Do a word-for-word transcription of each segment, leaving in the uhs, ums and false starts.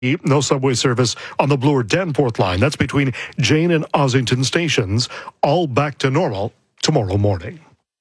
No subway service on the Bloor-Danforth line. That's between Jane and Ossington stations. All back to normal tomorrow morning.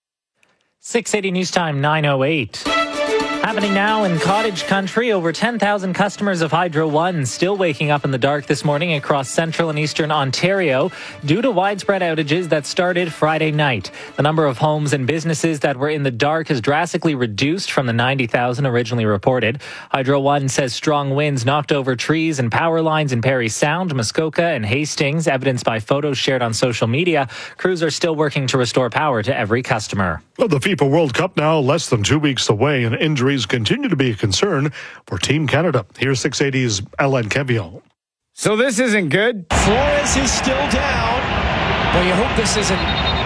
six eighty News Time, nine oh eight. Happening now in cottage country, over ten thousand customers of Hydro One still waking up in the dark this morning across central and eastern Ontario due to widespread outages that started Friday night. The number of homes and businesses that were in the dark has drastically reduced from the ninety thousand originally reported. Hydro One says strong winds knocked over trees and power lines in Parry Sound, Muskoka and Hastings, evidenced by photos shared on social media. Crews are still working to restore power to every customer. Well, the FIFA World Cup now less than two weeks away, and injuries continue to be a concern for Team Canada. Here's six eighty's Alain Cavillon. So this isn't good. Flores is still down. Well, you hope this isn't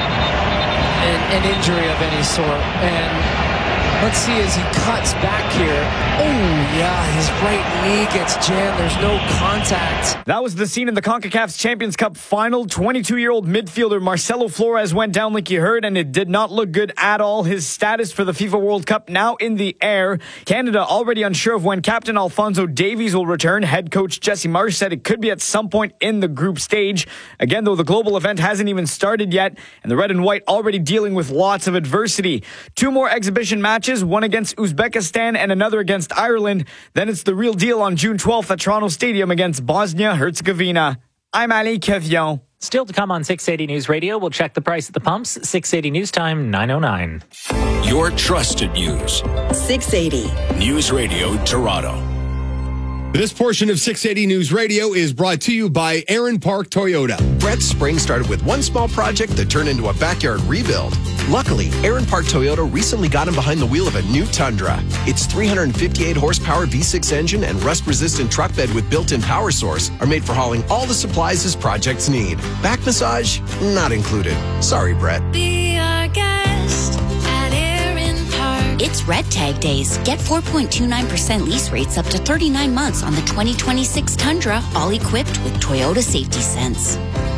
an, an injury of any sort. And let's see as he cuts back here. Oh, yeah, his right knee gets jammed. There's no contact. That was the scene in the CONCACAF's Champions Cup final. twenty-two-year-old midfielder Marcelo Flores went down like you heard, and it did not look good at all. His status for the FIFA World Cup now in the air. Canada already unsure of when Captain Alphonso Davies will return. Head coach Jesse Marsh said it could be at some point in the group stage. Again, though, the global event hasn't even started yet, and the red and white already dealing with lots of adversity. Two more exhibition matches, one against Uzbekistan and another against Ireland. Then it's the real deal on June twelfth at Toronto Stadium against Bosnia-Herzegovina. I'm Ali Kevion. Still to come on six eighty News Radio, we'll check the price at the pumps. six eighty News Time, nine oh nine. Your trusted news. six eighty News Radio Toronto. This portion of six eighty News Radio is brought to you by Aaron Park Toyota. Brett's spring started with one small project that turned into a backyard rebuild. Luckily, Aaron Park Toyota recently got him behind the wheel of a new Tundra. Its three hundred fifty-eight horsepower V six engine and rust-resistant truck bed with built-in power source are made for hauling all the supplies his projects need. Back massage? Not included. Sorry, Brett. Be our guest at Aaron Park. It's Red Tag Days. Get four point two nine percent lease rates up to thirty-nine months on the twenty twenty-six Tundra, all equipped with Toyota Safety Sense.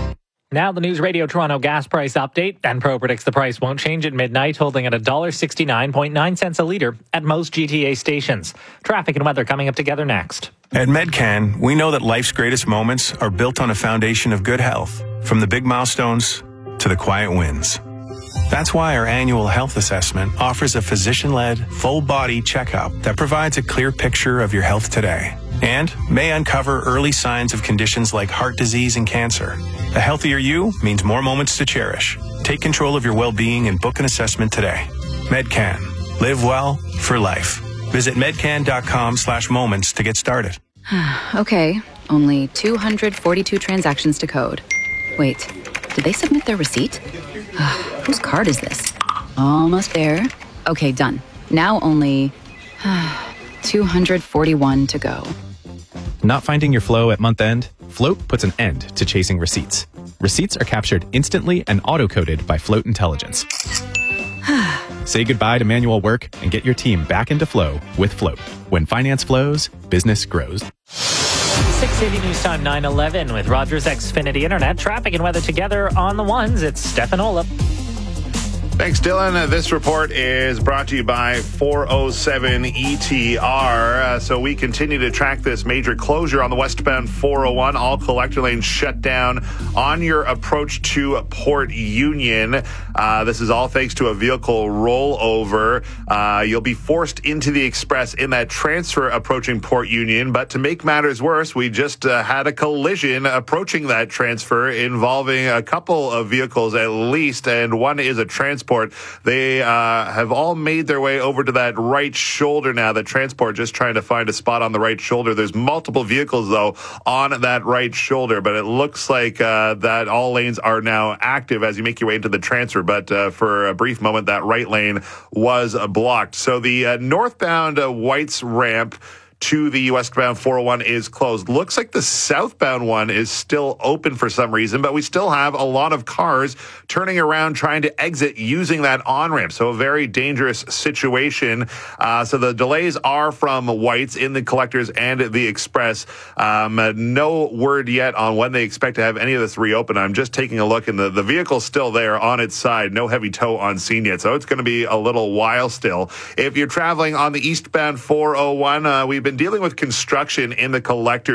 Now the News Radio Toronto gas price update. Enpro predicts the price won't change at midnight, holding at one dollar sixty-nine point nine cents a litre at most G T A stations. Traffic and weather coming up together next. At Medcan, we know that life's greatest moments are built on a foundation of good health, from the big milestones to the quiet wins. That's why our annual health assessment offers a physician-led, full-body checkup that provides a clear picture of your health today and may uncover early signs of conditions like heart disease and cancer. A healthier you means more moments to cherish. Take control of your well-being and book an assessment today. Medcan. Live well for life. Visit medcan.com slash moments to get started. Okay, only two hundred forty-two transactions to code. Wait, did they submit their receipt? Whose card is this? Almost there. Okay, done. Now only two hundred forty-one to go. Not finding your flow at month end? Float puts an end to chasing receipts. Receipts are captured instantly and auto-coded by Float Intelligence. Say goodbye to manual work and get your team back into flow with Float. When finance flows, business grows. six eighty News Time, nine eleven with Rogers Xfinity Internet. Traffic and weather together on the ones. It's Stefan Olaf. Thanks, Dylan. This report is brought to you by four oh seven E T R. Uh, so we continue to track this major closure on the westbound four oh one. All collector lanes shut down on your approach to Port Union. Uh, this is all thanks to a vehicle rollover. Uh, you'll be forced into the express in that transfer approaching Port Union. But to make matters worse, we just uh, had a collision approaching that transfer involving a couple of vehicles at least, and one is a transport. They uh, have all made their way over to that right shoulder now. The transport just trying to find a spot on the right shoulder. There's multiple vehicles, though, on that right shoulder, but it looks like uh, that all lanes are now active as you make your way into the transfer. But uh, for a brief moment, that right lane was uh, blocked. So the uh, northbound uh, Whites ramp to the westbound four oh one is closed. Looks like the southbound one is still open for some reason, but we still have a lot of cars turning around trying to exit using that on-ramp. So a very dangerous situation. Uh, so the delays are from Whites in the collectors and the express. Um, no word yet on when they expect to have any of this reopen. I'm just taking a look, and the, the vehicle's still there on its side. No heavy tow on scene yet, so it's going to be a little while still. If you're traveling on the eastbound four oh one, uh, we've been dealing with construction in the collector